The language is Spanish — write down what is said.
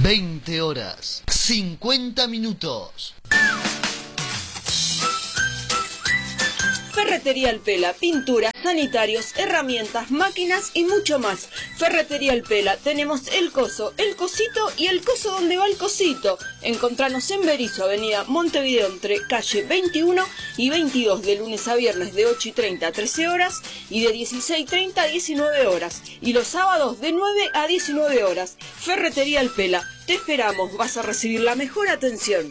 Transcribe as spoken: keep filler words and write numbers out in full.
veinte horas, cincuenta minutos. Ferretería El Pela, pinturas, sanitarios, herramientas, máquinas y mucho más. Ferretería El Pela, tenemos el coso, el cosito y el coso donde va el cosito. Encontranos en Berisso, avenida Montevideo, entre calle veintiuno y veintidós, de lunes a viernes de ocho y treinta a trece horas y de dieciséis y treinta a diecinueve horas. Y los sábados de nueve a diecinueve horas. Ferretería El Pela, te esperamos, vas a recibir la mejor atención.